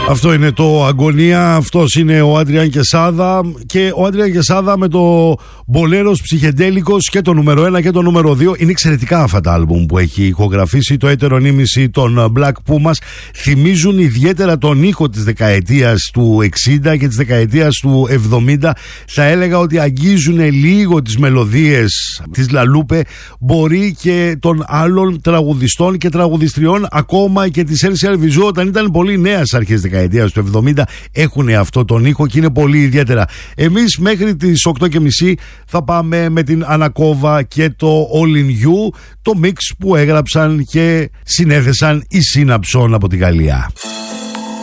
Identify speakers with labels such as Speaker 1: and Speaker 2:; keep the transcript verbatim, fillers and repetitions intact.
Speaker 1: Αυτό είναι το Αγωνία, αυτός είναι ο Άντριαν Κεσάδα. Και ο Άντριαν Κεσάδα με το Μπολέρος Ψυχεντέλικος και το νούμερο ένα και το νούμερο δύο. Είναι εξαιρετικά αυτά τα άλμπουμ που έχει ηχογραφήσει. Το έτερο νήμιση των Black Pumas θυμίζουν ιδιαίτερα τον ήχο της δεκαετίας του εξήντα και της δεκαετίας του εβδομήντα. Θα έλεγα ότι αγγίζουν λίγο τις μελωδίες της Λαλούπε, μπορεί και των άλλων τραγουδιστών και τραγουδιστριών, ακόμα και της Έρση Αλβιζού όταν ήταν πολύ νέα στις αρχές της δεκαετίας του εβδομήντα. Έχουν αυτό τον ήχο και είναι πολύ ιδιαίτερα. Εμείς μέχρι τις οκτώ και μισή θα πάμε με την Ανακόβα και το All in You, το mix που έγραψαν και συνέθεσαν οι Σύναψον από τη Γαλλία.